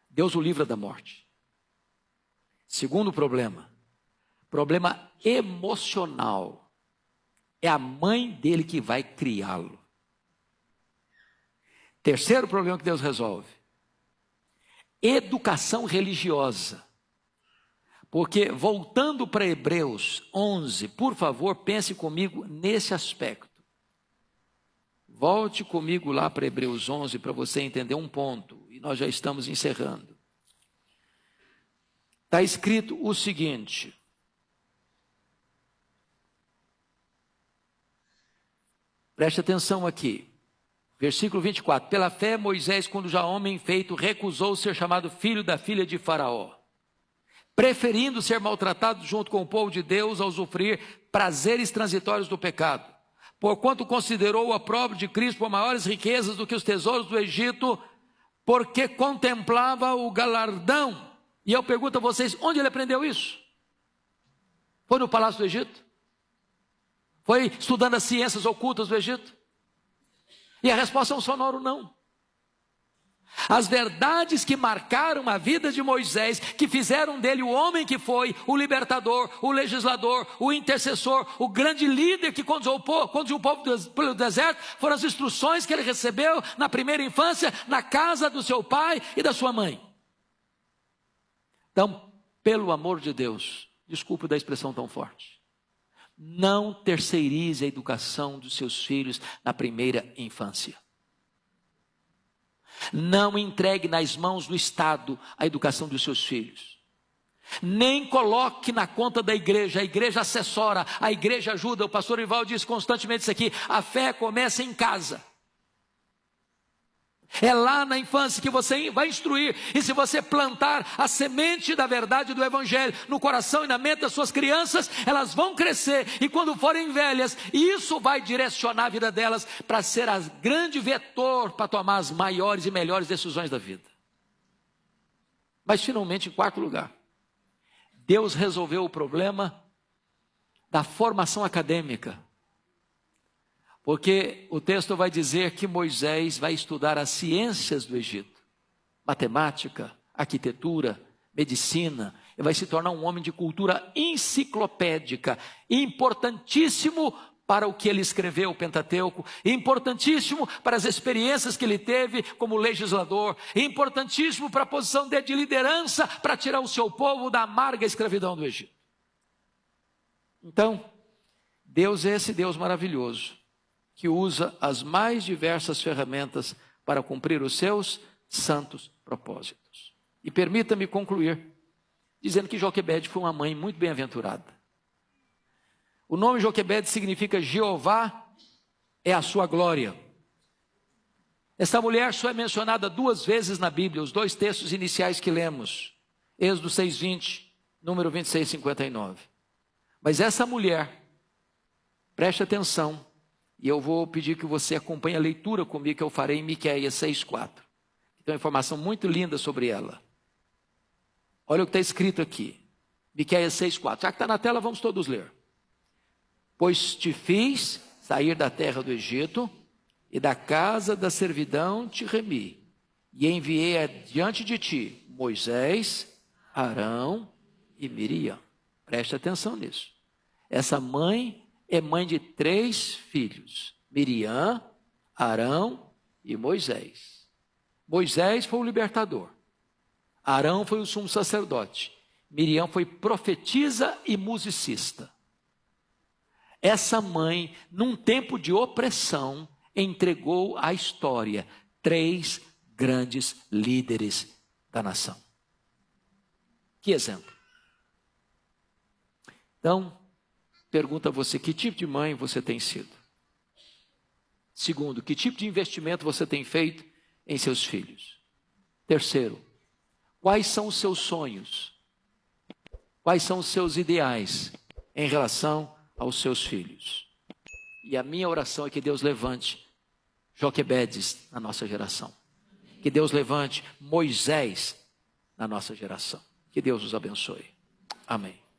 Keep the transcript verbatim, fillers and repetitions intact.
Deus o livra da morte. Segundo problema, problema emocional. É a mãe dele que vai criá-lo. Terceiro problema que Deus resolve: educação religiosa. Porque, voltando para Hebreus onze, por favor, pense comigo nesse aspecto. Volte comigo lá para Hebreus onze para você entender um ponto, e nós já estamos encerrando. Está escrito o seguinte: preste atenção aqui, versículo vinte e quatro. Pela fé, Moisés, quando já homem feito, recusou ser chamado filho da filha de Faraó, preferindo ser maltratado junto com o povo de Deus ao usufruir prazeres transitórios do pecado. Porquanto considerou o opróbrio de Cristo por maiores riquezas do que os tesouros do Egito, porque contemplava o galardão. E eu pergunto a vocês, onde ele aprendeu isso? Foi no palácio do Egito? Foi estudando as ciências ocultas do Egito? E a resposta é um sonoro não. As verdades que marcaram a vida de Moisés, que fizeram dele o homem que foi, o libertador, o legislador, o intercessor, o grande líder que conduziu o povo, conduziu o povo pelo deserto, foram as instruções que ele recebeu na primeira infância, na casa do seu pai e da sua mãe. Então, pelo amor de Deus, desculpe da expressão tão forte, não terceirize a educação dos seus filhos na primeira infância. Não entregue nas mãos do Estado a educação dos seus filhos. Nem coloque na conta da igreja. A igreja assessora, a igreja ajuda. O pastor Ival diz constantemente isso aqui: a fé começa em casa. É lá na infância que você vai instruir. E se você plantar a semente da verdade do evangelho no coração e na mente das suas crianças, elas vão crescer, e quando forem velhas, isso vai direcionar a vida delas para ser a grande vetor para tomar as maiores e melhores decisões da vida. Mas finalmente, em quarto lugar, Deus resolveu o problema da formação acadêmica. Porque o texto vai dizer que Moisés vai estudar as ciências do Egito, matemática, arquitetura, medicina. Ele vai se tornar um homem de cultura enciclopédica, importantíssimo para o que ele escreveu, o Pentateuco, importantíssimo para as experiências que ele teve como legislador, importantíssimo para a posição dele de liderança, para tirar o seu povo da amarga escravidão do Egito. Então, Deus é esse Deus maravilhoso, que usa as mais diversas ferramentas para cumprir os seus santos propósitos. E permita-me concluir dizendo que Joquebede foi uma mãe muito bem-aventurada. O nome Joquebede significa Jeová é a sua glória. Essa mulher só é mencionada duas vezes na Bíblia, os dois textos iniciais que lemos, Êxodo seis, vinte, número vinte e seis, cinquenta e nove. Mas essa mulher, preste atenção, e eu vou pedir que você acompanhe a leitura comigo que eu farei em Miqueias seis, quatro. Tem uma informação muito linda sobre ela. Olha o que está escrito aqui. Miqueias seis, quatro. Já que está na tela, vamos todos ler. Pois te fiz sair da terra do Egito, e da casa da servidão te remi, e enviei adiante de ti Moisés, Arão e Miriam. Preste atenção nisso. Essa mãe é mãe de três filhos: Miriam, Arão e Moisés. Moisés foi o libertador. Arão foi o sumo sacerdote. Miriam foi profetisa e musicista. Essa mãe, num tempo de opressão, entregou à história três grandes líderes da nação. Que exemplo. Então, pergunta a você, que tipo de mãe você tem sido? Segundo, que tipo de investimento você tem feito em seus filhos? Terceiro, quais são os seus sonhos? Quais são os seus ideais em relação aos seus filhos? E a minha oração é que Deus levante Joquebedes na nossa geração. Que Deus levante Moisés na nossa geração. Que Deus os abençoe. Amém.